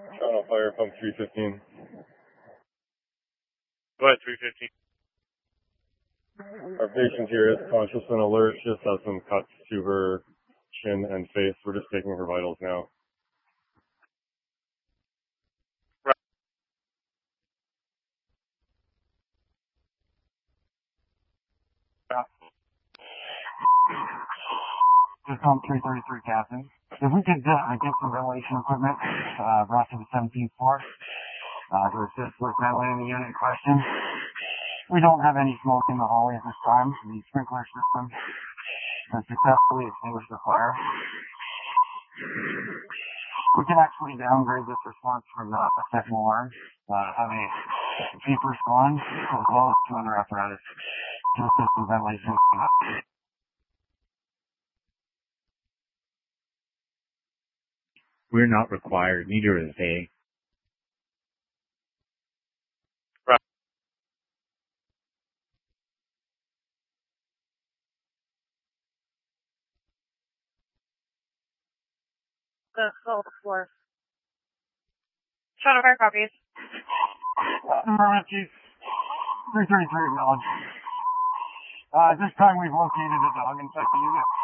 On fire pump 315. Go ahead, 315. Our patient here is conscious and alert. She just has some cuts to her chin and face. We're just taking her vitals now. Right. Just on 333, Captain. If we could get some ventilation equipment brought to the 17th floor to assist with ventilating the unit in question. We don't have any smoke in the hallway at this time. The sprinkler system has successfully extinguished the fire. We can actually downgrade this response from a second alarm, have a beeper spawn, as well as 200 apparatus to assist in ventilation. We're not required, neither is they. Right. The floor. Shadow fire copies. Emergency 333 acknowledged. At this time we've located a dog infected unit.